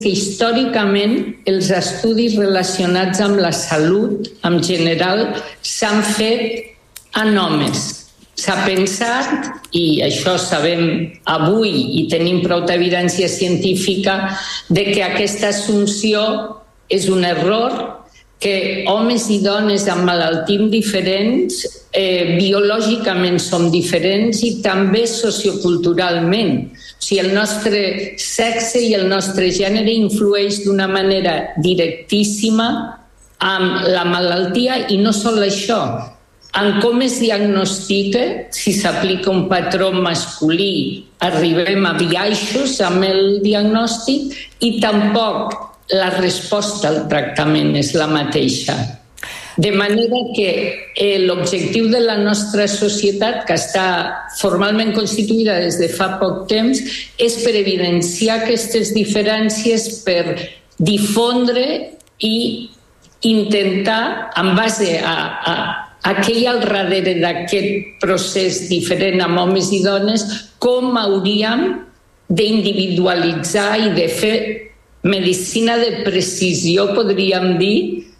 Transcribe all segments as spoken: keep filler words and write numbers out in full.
que històricament els estudis relacionats amb la salut en general s'han fet en homes. S'ha pensat, i això sabem avui i tenim prou evidència científica, de que aquesta assumpció és un error, que homes i dones amb malalties diferents eh, biològicament som diferents i també socioculturalment. O sigui, el nostre sexe i el nostre gènere influeix d'una manera directíssima amb la malaltia i no sol això. En com es diagnostica, si s'aplica un patró masculí, arribem a biaixos amb el diagnòstic i tampoc la resposta al tractament és la mateixa. De manera que eh, l'objectiu de la nostra societat, que està formalment constituïda des de fa poc temps, és per evidenciar aquestes diferències, per difondre i intentar, en base a, a, a què hi ha al darrere d'aquest procés diferent amb homes i dones, com hauríem d'individualitzar i de fer medicina de precisió, podríem dir,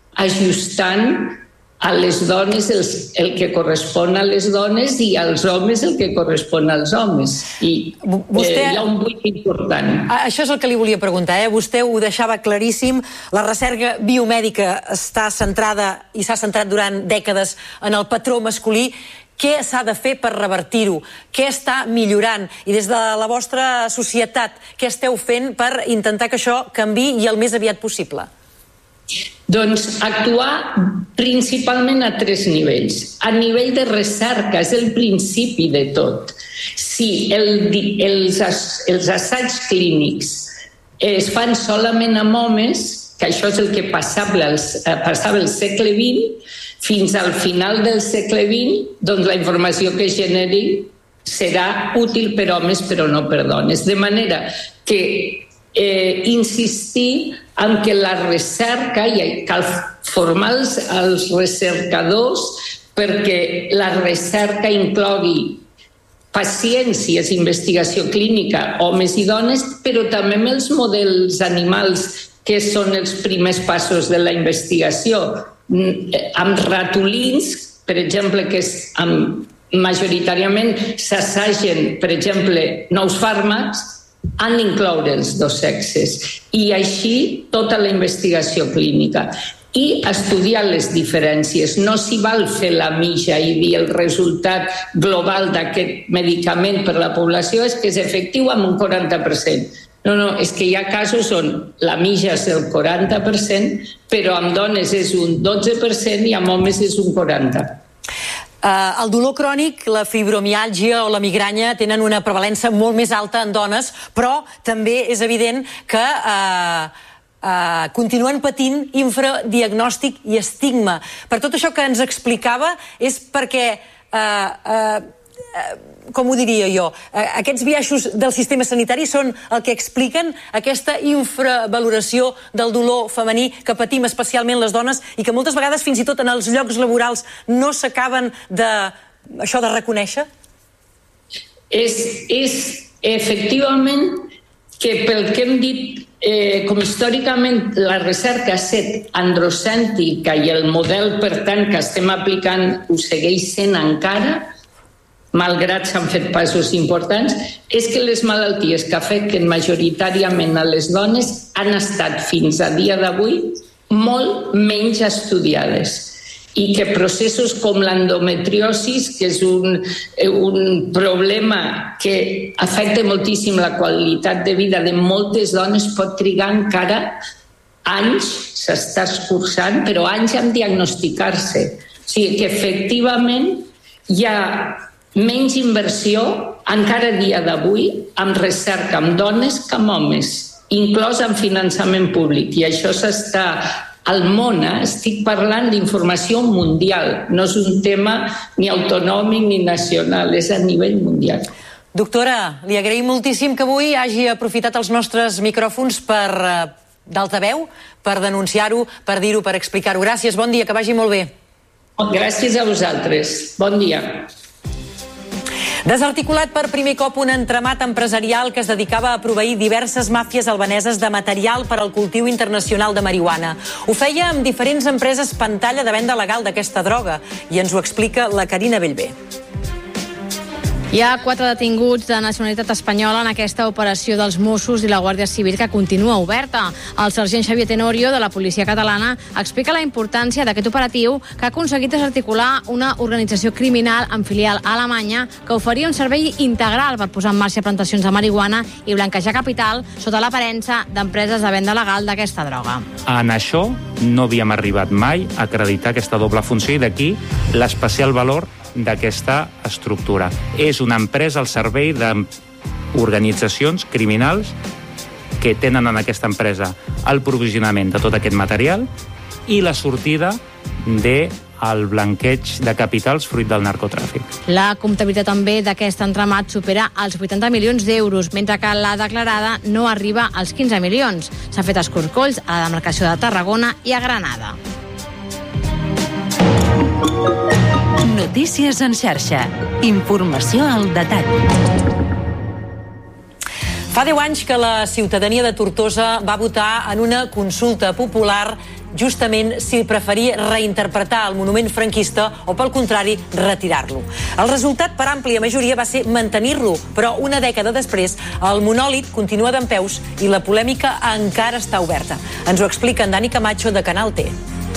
ajustant a les dones el, el que correspon a les dones i als homes el que correspon als homes. I Vostè... eh, hi ha un buit important. Això és el que li volia preguntar. Eh? Vostè ho deixava claríssim. La recerca biomèdica està centrada i s'ha centrat durant dècades en el patró masculí. Què s'ha de fer per revertir-ho? Què està millorant? I des de la vostra societat, què esteu fent per intentar que això canviï i el més aviat possible? Doncs actuar principalment a tres nivells. A nivell de recerca, és el principi de tot. Si el, els, els assaigs clínics es fan solament amb homes, que això és el que passava al, passava al segle vint, fins al final del segle vint, doncs la informació que generi serà útil per homes però no per dones. De manera que eh, insistir en que la recerca, i cal formar els, els recercadors perquè la recerca inclogui paciències, investigació clínica, homes i dones, però també amb els models animals, que són els primers passos de la investigació. Amb ratolins, per exemple, que és amb, majoritàriament s'assagen, per exemple, nous fàrmacs, han d'incloure els dos sexes. I així tota la investigació clínica. I estudiar les diferències. No s'hi val fer la mitja i dir el resultat global d'aquest medicament per la població és que és efectiu amb un quaranta per cent. No, no, és que hi ha casos on la mitja és el quaranta per cent, però amb dones és un dotze per cent i amb homes és un quaranta per cent. Uh, el dolor crònic, la fibromiàlgia o la migranya tenen una prevalença molt més alta en dones, però també és evident que uh, uh, continuen patint infradiagnòstic i estigma. Per tot això que ens explicava és perquè uh, uh, com ho diria jo, aquests biaixos del sistema sanitari són el que expliquen aquesta infravaloració del dolor femení que patim especialment les dones i que moltes vegades fins i tot en els llocs laborals no s'acaben de, això de reconèixer? És, és efectivament que pel que hem dit, eh, com històricament la recerca ha estat androcèntrica i el model, per tant, que estem aplicant ho segueix sent encara, malgrat s'han fet passos importants, és que les malalties que afecten majoritàriament a les dones han estat fins a dia d'avui molt menys estudiades i que processos com l'endometriosis, que és un, un problema que afecta moltíssim la qualitat de vida de moltes dones, pot trigar encara anys, s'està escurçant, però anys en diagnosticar-se. O sigui que efectivament hi ha menys inversió encara a dia d'avui en recerca amb dones que amb homes, inclòs en finançament públic. I això s'està al món, eh? Estic parlant d'informació mundial, no és un tema ni autonòmic ni nacional, és a nivell mundial. Doctora, li agraïm moltíssim que avui hagi aprofitat els nostres micròfons per d'altaveu, per denunciar-ho, per dir-ho, per explicar-ho. Gràcies, bon dia, que vagi molt bé. Gràcies a vosaltres, bon dia. Desarticulat per primer cop un entramat empresarial que es dedicava a proveir diverses màfies albaneses de material per al cultiu internacional de marihuana. Ho feia amb diferents empreses pantalla de venda legal d'aquesta droga i ens ho explica la Carina Bellver. Hi ha quatre detinguts de nacionalitat espanyola en aquesta operació dels Mossos i la Guàrdia Civil que continua oberta. El sergent Xavier Tenorio, de la policia catalana, explica la importància d'aquest operatiu que ha aconseguit desarticular una organització criminal amb filial a Alemanya que oferia un servei integral per posar en marxa plantacions de marihuana i blanquejar capital sota l'aparença d'empreses de venda legal d'aquesta droga. En això no havíem arribat mai a acreditar aquesta doble funció i d'aquí l'especial valor d'aquesta estructura. És una empresa al servei d'organitzacions criminals que tenen en aquesta empresa el provisionament de tot aquest material i la sortida del blanqueig de capitals fruit del narcotràfic. La comptabilitat també d'aquest entramat supera els vuitanta milions d'euros, mentre que la declarada no arriba als quinze milions. S'ha fet escorcolls a la demarcació de Tarragona i a Granada. Notícies en xarxa. Informació al detall. Fa deu anys que la ciutadania de Tortosa va votar en una consulta popular justament si preferia reinterpretar el monument franquista o, pel contrari, retirar-lo. El resultat per àmplia majoria va ser mantenir-lo, però una dècada després el monòlit continua dempeus i la polèmica encara està oberta. Ens ho explica en Dani Camacho de Canal T.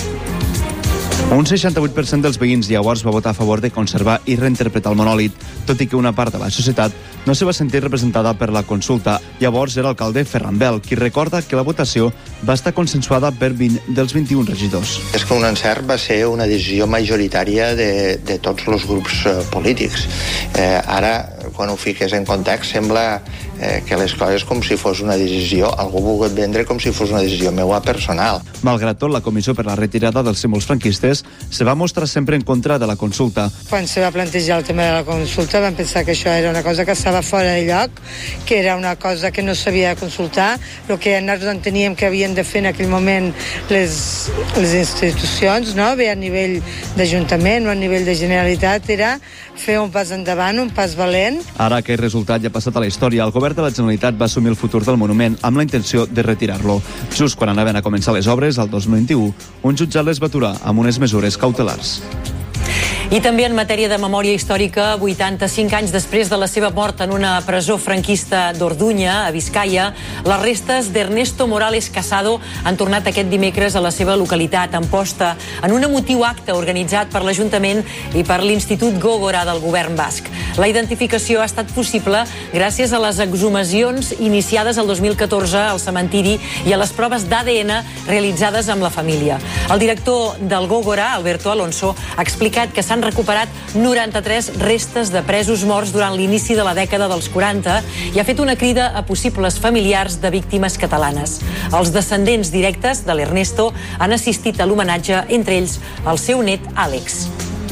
Un seixanta-vuit per cent dels veïns llavors va votar a favor de conservar i reinterpretar el monòlit, tot i que una part de la societat no se va sentir representada per la consulta. Llavors era l'alcalde Ferran Bel, qui recorda que la votació va estar consensuada per vint dels vint-i-un regidors. És que un encert va ser una decisió majoritària de, de tots els grups eh, polítics. Eh, ara, quan ho fiques en context, sembla eh, que les coses com si fos una decisió, algú ha volgut vendre com si fos una decisió meua personal. Malgrat tot, la Comissió per la Retirada dels Símbols Franquistes se va mostrar sempre en contra de la consulta. Quan se va plantejar el tema de la consulta vam pensar que això era una cosa que estava fora de lloc, que era una cosa que no s'havia de consultar. El que nosaltres enteníem que havien de fer en aquell moment les, les institucions, no? Bé a nivell d'Ajuntament o a nivell de Generalitat, era fer un pas endavant, un pas valent. Ara aquest resultat ja ha passat a la història, el govern de la Generalitat va assumir el futur del monument amb la intenció de retirar-lo. Just quan anaven a començar les obres, el dos mil vint-i-u, un jutjat les va aturar amb unes mesures cautelars. I també en matèria de memòria històrica, vuitanta-cinc anys després de la seva mort en una presó franquista d'Orduña, a Biscaia, les restes d'Ernesto Morales Casado han tornat aquest dimecres a la seva localitat, Amposta, en un emotiu acte organitzat per l'Ajuntament i per l'Institut Gógora del govern basc. La identificació ha estat possible gràcies a les exhumacions iniciades el dos mil catorze al cementiri i a les proves d'A D N realitzades amb la família. El director del Gógora, Alberto Alonso, ha explicat que s'han recuperat noranta-tres restes de presos morts durant l'inici de la dècada dels quaranta i ha fet una crida a possibles familiars de víctimes catalanes. Els descendents directes de l'Ernesto han assistit a l'homenatge, entre ells el seu net Àlex.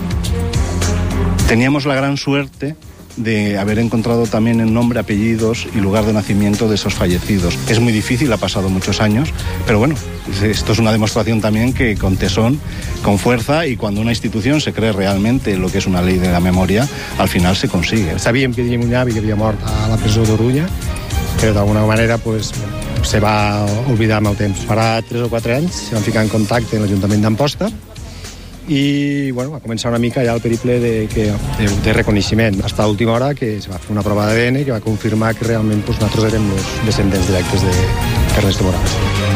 Teníamos la gran suerte de haber encontrado también el nombre, apellidos y lugar de nacimiento de esos fallecidos. Es muy difícil, ha pasado muchos años, pero bueno, esto es una demostración también que con tesón, con fuerza y cuando una institución se cree realmente en lo que es una ley de la memoria, al final se consigue. Sabíem que teníem un avi que havia mort a la presó d'Orduña, però d'alguna manera pues, se va oblidar amb el temps. Farà tres o quatre anys se van ficar en contacte amb l'Ajuntament d'Amposta i bueno, va començar una mica ja el periple de, que, de, de reconeixement. Fins a l'última hora que es va fer una prova d'A D N que va confirmar que realment pues, nosaltres érem els descendents directes d'Ernesto Morales.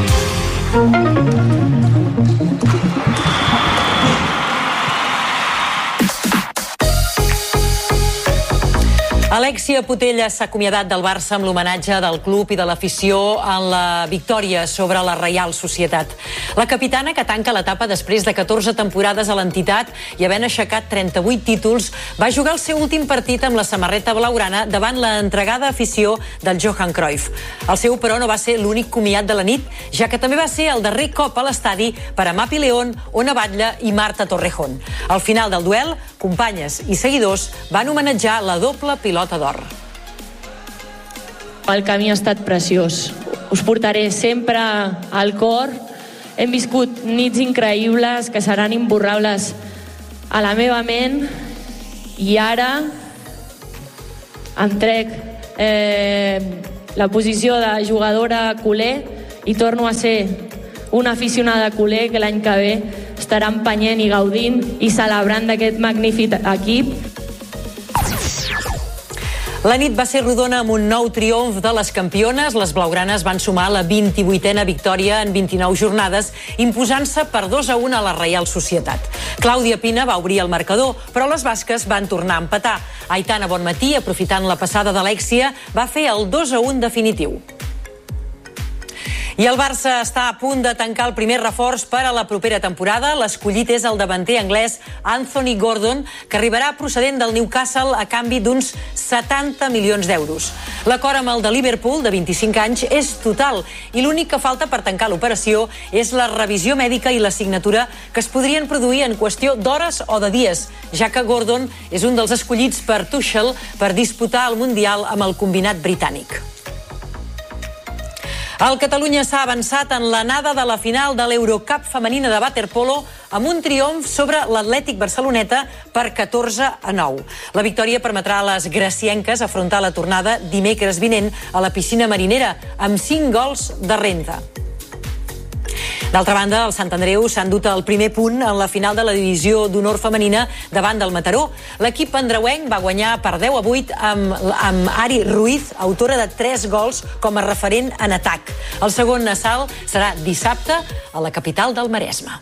Alexia Putellas s'ha acomiadat del Barça amb l'homenatge del club i de l'afició en la victòria sobre la Reial Societat. La capitana, que tanca l'etapa després de catorze temporades a l'entitat i havent aixecat trenta-vuit títols, va jugar el seu últim partit amb la samarreta blaugrana davant la entregada afició del Johan Cruyff. El seu, però, no va ser l'únic comiat de la nit, ja que també va ser el darrer cop a l'estadi per a Mapi León, Ona Batlle i Marta Torrejón. Al final del duel, companyes i seguidors van homenatjar la doble pilota d'or. El camí ha estat preciós. Us portaré sempre al cor. Hem viscut nits increïbles que seran imborrables a la meva ment i ara em trec eh, la posició de jugadora culer i torno a ser una aficionada culer que l'any que ve estarà empenyent i gaudint i celebrant d'aquest magnífic equip. La nit va ser rodona amb un nou triomf de les campiones. Les blaugranes van sumar la vint-i-vuitena victòria en vint-i-nou jornades, imposant-se per dos a un a la Reial Societat. Clàudia Pina va obrir el marcador, però les basques van tornar a empatar. Aitana Bonmatí, aprofitant la passada d'Alexia, va fer el dos a un definitiu. I el Barça està a punt de tancar el primer reforç per a la propera temporada. L'escollit és el davanter anglès Anthony Gordon, que arribarà procedent del Newcastle a canvi d'uns setanta milions d'euros. L'acord amb el de Liverpool, de vint-i-cinc anys, és total i l'únic que falta per tancar l'operació és la revisió mèdica i la signatura, que es podrien produir en qüestió d'hores o de dies, ja que Gordon és un dels escollits per Tuchel per disputar el Mundial amb el combinat britànic. El Catalunya s'ha avançat en l'anada de la final de l'Eurocup femenina de waterpolo amb un triomf sobre l'Atlètic Barceloneta per catorze a nou. La victòria permetrà a les gracienques afrontar la tornada dimecres vinent a la piscina marinera amb cinc gols de renda. D'altra banda, el Sant Andreu s'ha endut el primer punt en la final de la divisió d'honor femenina davant del Mataró. L'equip andreuenc va guanyar per deu a vuit amb, amb Ari Ruiz, autora de tres gols com a referent en atac. El segon assalt serà dissabte a la capital del Maresme.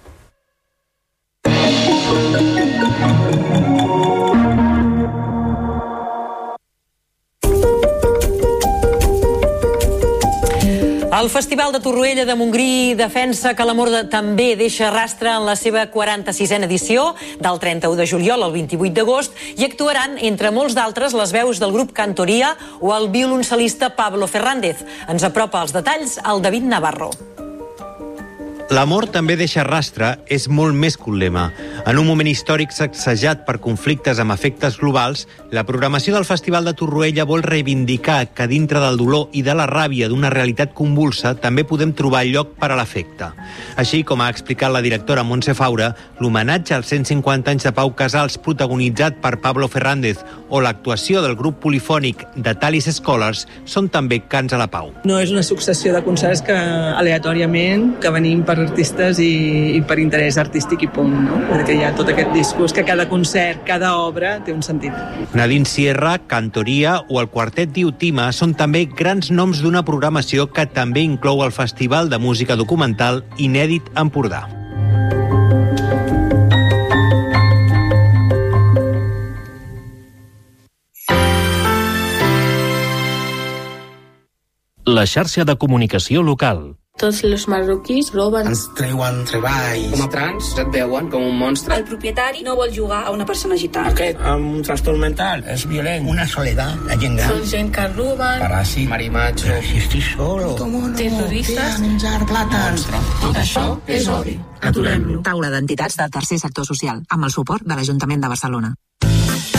El Festival de Torroella de Montgrí defensa que l'amor de, també deixa rastre en la seva quaranta-sisena edició, del trenta-u de juliol al vint-i-vuit d'agost, i actuaran, entre molts d'altres, les veus del grup Cantoria o el violoncel·lista Pablo Fernández. Ens apropa els detalls el David Navarro. L'amor també deixa rastre és molt més que un lema. En un moment històric sacsejat per conflictes amb efectes globals, la programació del Festival de Torroella vol reivindicar que dintre del dolor i de la ràbia d'una realitat convulsa també podem trobar lloc per a l'afecte. Així, com ha explicat la directora Montse Faura, l'homenatge als cent cinquanta anys de Pau Casals protagonitzat per Pablo Fernández o l'actuació del grup polifònic de Talis Scholars són també cants a la pau. No és una successió de concerts que aleatòriament que venim per artistes i, i per interès artístic i punt, no? Perquè hi ha tot aquest discurs que cada concert, cada obra té un sentit. Nadine Sierra, Cantoria o el quartet Diotima són també grans noms d'una programació que també inclou el Festival de Música Documental Inèdit Empordà. La xarxa de comunicació local. Tots els marroquís roben. Ens treuen treball. Com a trans et veuen com un monstre. El propietari no vol jugar a una persona gitana. Aquest amb un trastorn mental és violent. Una soledat, la gent gran. Són gent que roben. Paràsit, marimatge. Si estic solo. Terroristes. Menjar plàtans. Tot això és odi. Aturem-lo. Taula d'entitats del tercer sector social, amb el suport de l'Ajuntament de Barcelona.